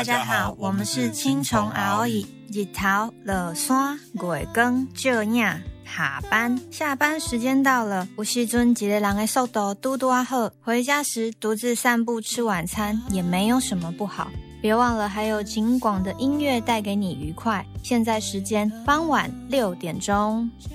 大家好，我们是青虫熬椅，日头落山月光照影下班，下班时间到了，有时阵一个人的速度嘟嘟好，回家时独自散步吃晚餐也没有什么不好。别忘了还有景广的音乐带给你愉快。现在时间傍晚6点钟。